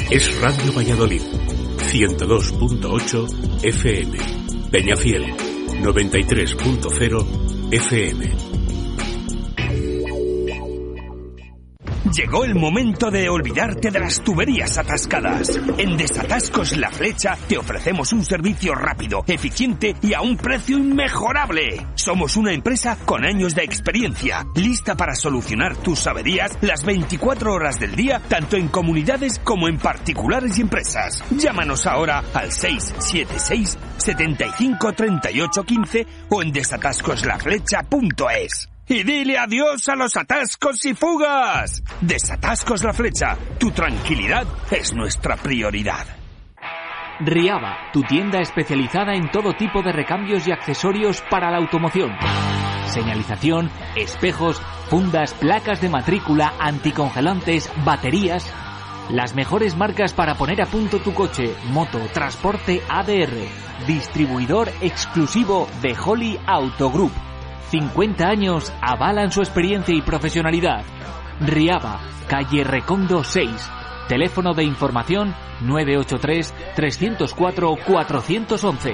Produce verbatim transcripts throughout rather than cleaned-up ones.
Es Radio Valladolid, ciento dos punto ocho F M. Peñafiel, noventa y tres punto cero F M. Llegó el momento de olvidarte de las tuberías atascadas. En Desatascos La Flecha te ofrecemos un servicio rápido, eficiente y a un precio inmejorable. Somos una empresa con años de experiencia, lista para solucionar tus averías las veinticuatro horas del día, tanto en comunidades como en particulares y empresas. Llámanos ahora al seis siete seis, setenta y cinco, treinta y ocho, quince o en desatascos la flecha punto es. Y dile adiós a los atascos y fugas. Desatascos La Flecha. Tu tranquilidad es nuestra prioridad. Riaba, tu tienda especializada en todo tipo de recambios y accesorios para la automoción. Señalización, espejos, fundas, placas de matrícula, anticongelantes, baterías. Las mejores marcas para poner a punto tu coche, moto, transporte A D R. Distribuidor exclusivo de Holly Auto Group. cincuenta años avalan su experiencia y profesionalidad. Riaba, calle Recondo seis. Teléfono de información nueve ocho tres, tres cero cuatro, cuatro uno uno.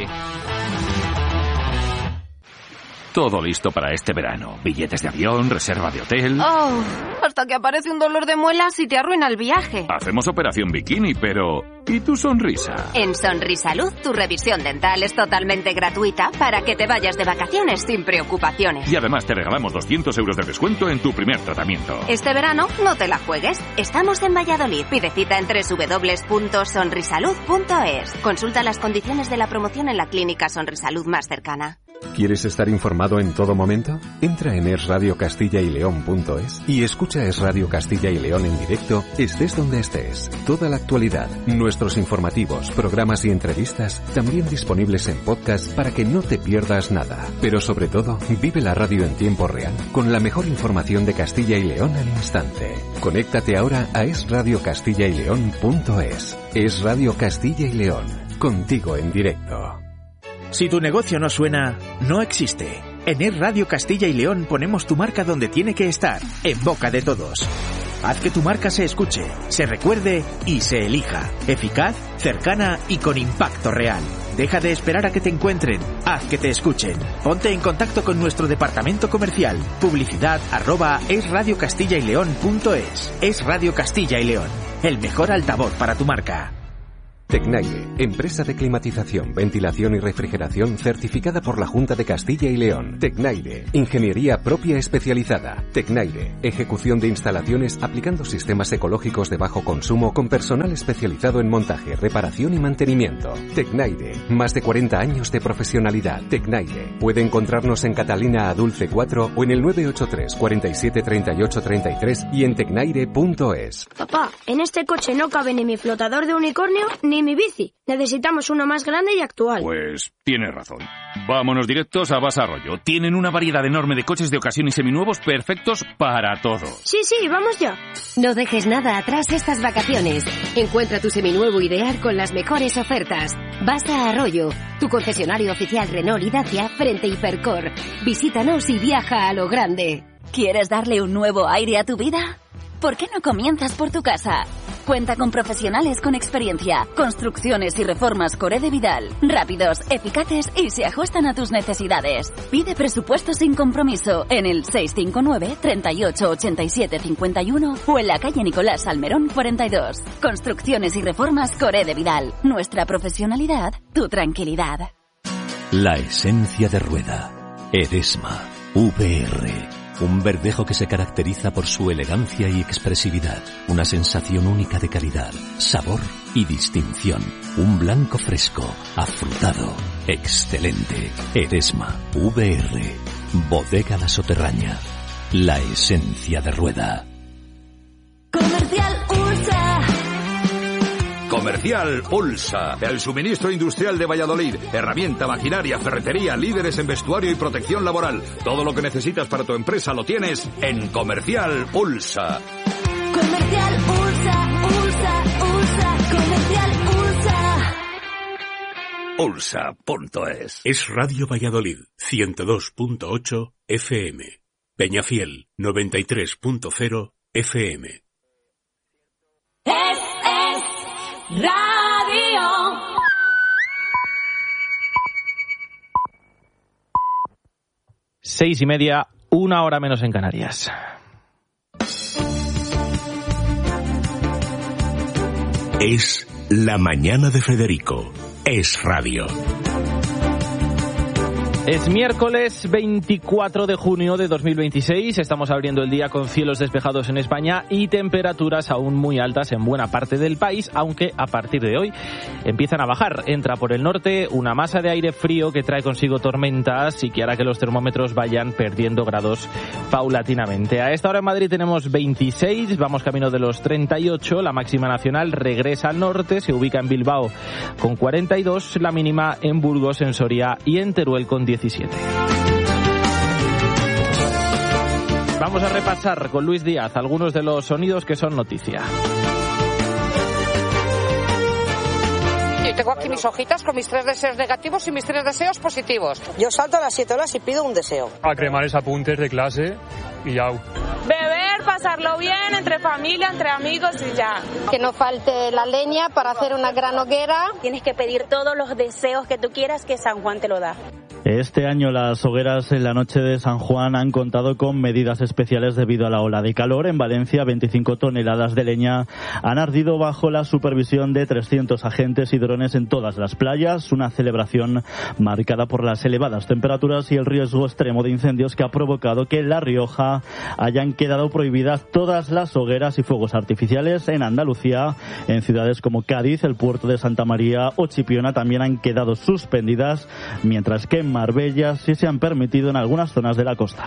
Todo listo para este verano. Billetes de avión, reserva de hotel... Oh, hasta que aparece un dolor de muelas y te arruina el viaje. Hacemos operación bikini, pero... ¿y tu sonrisa? En Sonrisalud, tu revisión dental es totalmente gratuita para que te vayas de vacaciones sin preocupaciones. Y además te regalamos doscientos euros de descuento en tu primer tratamiento. Este verano no te la juegues. Estamos en Valladolid. Pide cita en doble u doble u doble u punto sonrisalud punto es. Consulta las condiciones de la promoción en la clínica Sonrisalud más cercana. ¿Quieres estar informado en todo momento? Entra en es radio castilla y león punto es y escucha Es Radio Castilla y León en directo, estés donde estés. Toda la actualidad, nuestros informativos, programas y entrevistas, también disponibles en podcast para que no te pierdas nada. Pero sobre todo, vive la radio en tiempo real, con la mejor información de Castilla y León al instante. Conéctate ahora a es radio castilla y león punto es. Es Radio Castilla y León, contigo en directo. Si tu negocio no suena, no existe. En Es Radio Castilla y León ponemos tu marca donde tiene que estar, en boca de todos. Haz que tu marca se escuche, se recuerde y se elija. Eficaz, cercana y con impacto real. Deja de esperar a que te encuentren. Haz que te escuchen. Ponte en contacto con nuestro departamento comercial. Publicidad arroba es radio castilla y león punto es. Es Radio Castilla y León. El mejor altavoz para tu marca. Tecnaire, empresa de climatización, ventilación y refrigeración certificada por la Junta de Castilla y León. Tecnaire, ingeniería propia especializada. Tecnaire, ejecución de instalaciones aplicando sistemas ecológicos de bajo consumo con personal especializado en montaje, reparación y mantenimiento. Tecnaire, más de cuarenta años de profesionalidad. Tecnaire, puede encontrarnos en Catalina a Dulce cuatro o en el nueve ocho tres, cuarenta y siete, treinta y ocho, treinta y tres y en tecnaire punto es. Papá, en este coche no cabe ni mi flotador de unicornio ni mi bici. Necesitamos uno más grande y actual. Pues tienes razón. Vámonos directos a Basa Arroyo. Tienen una variedad enorme de coches de ocasión y seminuevos perfectos para todo. Sí, sí, vamos ya. No dejes nada atrás estas vacaciones. Encuentra tu seminuevo ideal con las mejores ofertas. Basa Arroyo, tu concesionario oficial Renault y Dacia frente a Hipercor. Visítanos y viaja a lo grande. ¿Quieres darle un nuevo aire a tu vida? ¿Por qué no comienzas por tu casa? Cuenta con profesionales con experiencia, construcciones y reformas Core de Vidal, rápidos, eficaces y se ajustan a tus necesidades. Pide presupuesto sin compromiso en el seis cinco nueve, treinta y ocho, ochenta y siete, cincuenta y uno o en la calle Nicolás Salmerón cuarenta y dos. Construcciones y reformas Core de Vidal. Nuestra profesionalidad, tu tranquilidad. La esencia de rueda. Edesma. V R. Un verdejo que se caracteriza por su elegancia y expresividad. Una sensación única de calidad, sabor y distinción. Un blanco fresco, afrutado, excelente. Edesma. V R. Bodega La Soterraña. La esencia de rueda. Comercial Ursa. Comercial Pulsa, el suministro industrial de Valladolid. Herramienta, maquinaria, ferretería, líderes en vestuario y protección laboral. Todo lo que necesitas para tu empresa lo tienes en Comercial Pulsa. Comercial Ursa, Ursa, Ursa, Comercial Ursa. Pulsa punto es. Es Radio Valladolid, ciento dos punto ocho F M. Peñafiel, noventa y tres punto cero F M. Es, es, Radio. Seis y media, una hora menos en Canarias. Es la mañana de Federico. Es radio. Es miércoles veinticuatro de junio de dos mil veintiséis, estamos abriendo el día con cielos despejados en España y temperaturas aún muy altas en buena parte del país, aunque a partir de hoy empiezan a bajar. Entra por el norte una masa de aire frío que trae consigo tormentas y que hará que los termómetros vayan perdiendo grados paulatinamente. A esta hora en Madrid tenemos veintiséis, vamos camino de los treinta y ocho, la máxima nacional regresa al norte, se ubica en Bilbao con cuarenta y dos, la mínima en Burgos, en Soria y en Teruel con diecisiete. Vamos a repasar con Luis Díaz algunos de los sonidos que son noticia. Yo tengo aquí mis hojitas con mis tres deseos negativos y mis tres deseos positivos. Yo salto a las siete horas y pido un deseo. A cremar apuntes de clase y ya. Beber, pasarlo bien, entre familia, entre amigos y ya. Que no falte la leña para hacer una gran hoguera. Tienes que pedir todos los deseos que tú quieras, que San Juan te lo da. Este año las hogueras en la noche de San Juan han contado con medidas especiales debido a la ola de calor. En Valencia, veinticinco toneladas de leña han ardido bajo la supervisión de trescientos agentes y drones en todas las playas. Una celebración marcada por las elevadas temperaturas y el riesgo extremo de incendios que ha provocado que en La Rioja hayan quedado prohibidas todas las hogueras y fuegos artificiales. En Andalucía, en ciudades como Cádiz, el puerto de Santa María o Chipiona también han quedado suspendidas, mientras que en Marbella sí se han permitido en algunas zonas de la costa.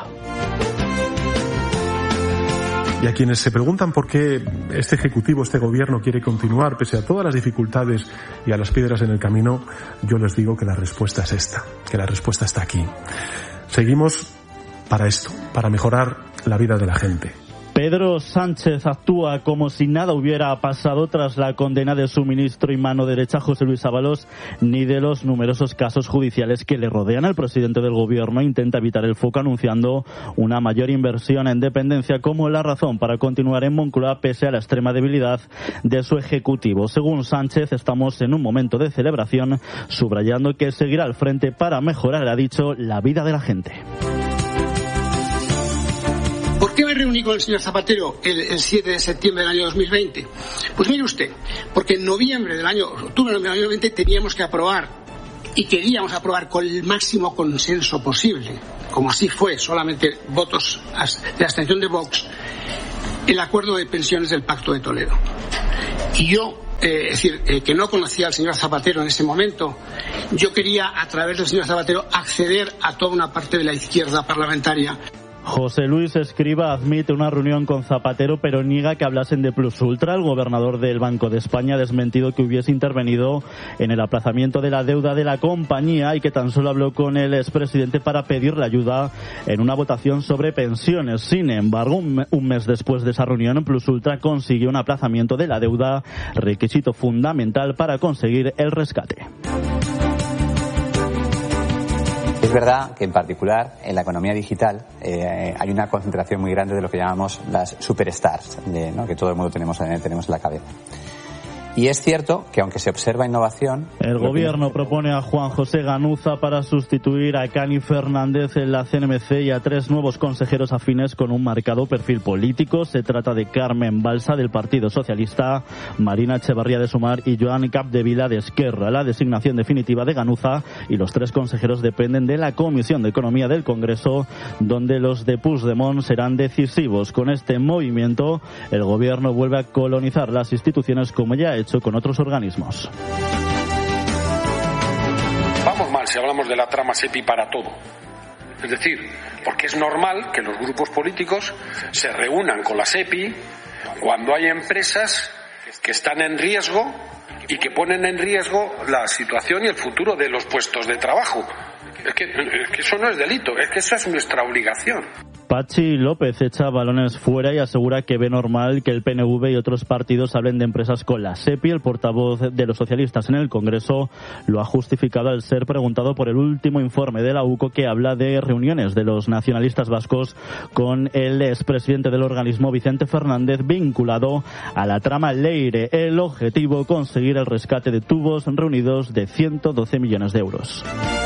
Y a quienes se preguntan por qué este Ejecutivo, este Gobierno quiere continuar pese a todas las dificultades y a las piedras en el camino, yo les digo que la respuesta es esta, que la respuesta está aquí. Seguimos para esto, para mejorar la vida de la gente. Pedro Sánchez actúa como si nada hubiera pasado tras la condena de su ministro y mano derecha José Luis Ábalos, ni de los numerosos casos judiciales que le rodean. El presidente del gobierno intenta evitar el foco anunciando una mayor inversión en dependencia como la razón para continuar en Moncloa pese a la extrema debilidad de su ejecutivo. Según Sánchez, estamos en un momento de celebración, subrayando que seguirá al frente para mejorar, ha dicho, la vida de la gente. ¿Por qué me reuní con el señor Zapatero el, el siete de septiembre del año dos mil veinte? Pues mire usted, porque en noviembre del año, octubre del año veinte teníamos que aprobar y queríamos aprobar con el máximo consenso posible, como así fue, solamente votos de abstención de Vox, el acuerdo de pensiones del Pacto de Toledo. Y yo, eh, es decir, eh, que no conocía al señor Zapatero en ese momento, yo quería, a través del señor Zapatero, acceder a toda una parte de la izquierda parlamentaria. José Luis Escrivá admite una reunión con Zapatero, pero niega que hablasen de Plus Ultra. El gobernador del Banco de España ha desmentido que hubiese intervenido en el aplazamiento de la deuda de la compañía y que tan solo habló con el expresidente para pedirle ayuda en una votación sobre pensiones. Sin embargo, un mes después de esa reunión, Plus Ultra consiguió un aplazamiento de la deuda, requisito fundamental para conseguir el rescate. Es verdad que en particular en la economía digital eh, hay una concentración muy grande de lo que llamamos las superstars, de, ¿no? que todo el mundo tenemos, eh, tenemos en la cabeza. Y es cierto que aunque se observa innovación... El gobierno propone a Juan José Ganuza para sustituir a Cani Fernández en la C N M C y a tres nuevos consejeros afines con un marcado perfil político. Se trata de Carmen Balsa del Partido Socialista, Marina Echevarría de Sumar y Joan Capdevila de Esquerra. La designación definitiva de Ganuza y los tres consejeros dependen de la Comisión de Economía del Congreso, donde los de Puigdemont serán decisivos. Con este movimiento, el gobierno vuelve a colonizar las instituciones como ya ha hecho con otros organismos. Vamos mal si hablamos de la trama SEPI para todo. Es decir, porque es normal que los grupos políticos se reúnan con la SEPI cuando hay empresas que están en riesgo y que ponen en riesgo la situación y el futuro de los puestos de trabajo. Es que, es que eso no es delito, es que esa es nuestra obligación. Patxi López echa balones fuera y asegura que ve normal que el P N V y otros partidos hablen de empresas con la SEPI. El portavoz de los socialistas en el Congreso lo ha justificado al ser preguntado por el último informe de la U C O que habla de reuniones de los nacionalistas vascos con el expresidente del organismo Vicente Fernández vinculado a la trama Leire. El objetivo, conseguir el rescate de tubos reunidos de ciento doce millones de euros.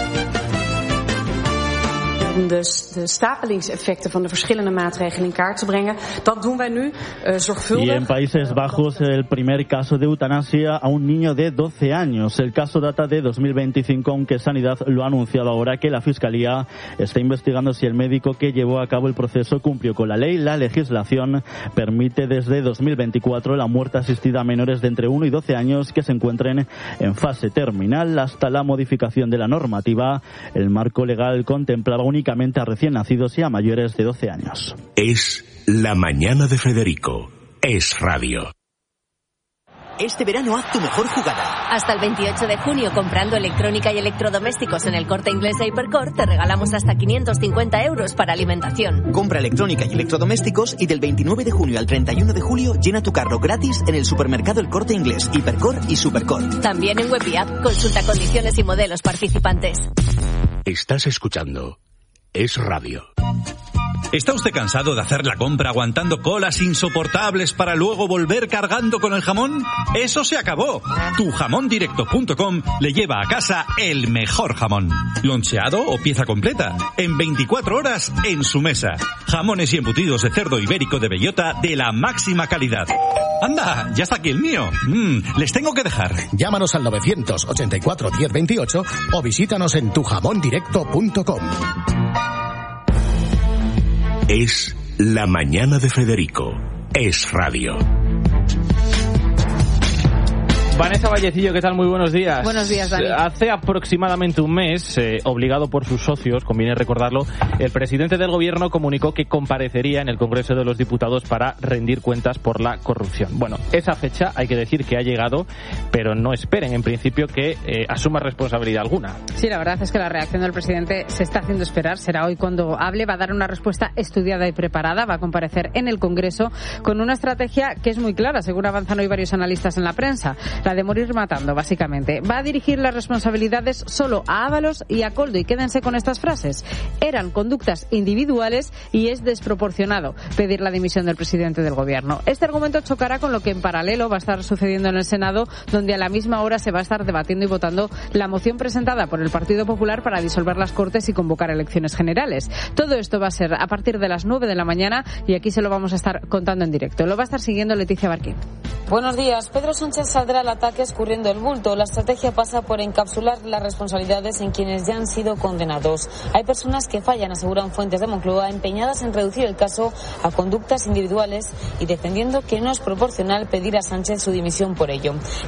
Om de, de stapelingseffecten van de verschillende maatregelen in kaart te brengen. Dat doen wij nu uh, zorgvuldig. Y en Países Bajos el primer caso de eutanasia a un niño de doce años. El caso data de dos mil veinticinco, aunque Sanidad lo ha anunciado ahora que la Fiscalía está investigando si el médico que llevó a cabo el proceso cumplió con la ley. La legislación permite desde dos mil veinticuatro la muerte asistida a menores de entre uno y doce años que se encuentren en fase terminal. Hasta la modificación de la normativa, el marco legal contemplaba únicamente a recién nacidos y a mayores de doce años. Es La Mañana de Federico. Es radio. Este verano haz tu mejor jugada. Hasta el veintiocho de junio, comprando electrónica y electrodomésticos en el Corte Inglés e Hipercor, te regalamos hasta quinientos cincuenta euros para alimentación. Compra electrónica y electrodomésticos y del veintinueve de junio al treinta y uno de julio llena tu carro gratis en el supermercado El Corte Inglés, Hipercor y Supercor. También en web y app. Consulta condiciones y modelos participantes. Estás escuchando Es Radio. ¿Está usted cansado de hacer la compra aguantando colas insoportables para luego volver cargando con el jamón? ¡Eso se acabó! tu jamón directo punto com le lleva a casa el mejor jamón. Loncheado o pieza completa. En veinticuatro horas en su mesa. Jamones y embutidos de cerdo ibérico de bellota de la máxima calidad. ¡Anda! ¡Ya está aquí el mío! Mm, les tengo que dejar. Llámanos al novecientos ochenta y cuatro diez veintiocho o visítanos en tu jamón directo punto com. Es La Mañana de Federico. Es radio. Vanessa Vallecillo, ¿qué tal? Muy buenos días. Buenos días, Dani. Hace aproximadamente un mes, eh, obligado por sus socios, conviene recordarlo, el presidente del gobierno comunicó que comparecería en el Congreso de los Diputados para rendir cuentas por la corrupción. Bueno, esa fecha hay que decir que ha llegado, pero no esperen en principio que eh, asuma responsabilidad alguna. Sí, la verdad es que la reacción del presidente se está haciendo esperar. Será hoy cuando hable, va a dar una respuesta estudiada y preparada, va a comparecer en el Congreso con una estrategia que es muy clara, según avanzan hoy varios analistas en la prensa. La de morir matando, básicamente. Va a dirigir las responsabilidades solo a Ábalos y a Koldo, y quédense con estas frases. Eran conductas individuales y es desproporcionado pedir la dimisión del presidente del gobierno. Este argumento chocará con lo que en paralelo va a estar sucediendo en el Senado, donde a la misma hora se va a estar debatiendo y votando la moción presentada por el Partido Popular para disolver las Cortes y convocar elecciones generales. Todo esto va a ser a partir de las nueve de la mañana y aquí se lo vamos a estar contando en directo. Lo va a estar siguiendo Leticia Barquín. Buenos días. Pedro Sánchez saldrá al ataque escurriendo el bulto. La estrategia pasa por encapsular las responsabilidades en quienes ya han sido condenados. Hay personas que fallan, aseguran fuentes de Moncloa, empeñadas en reducir el caso a conductas individuales y defendiendo que no es proporcional pedir a Sánchez su dimisión por ello.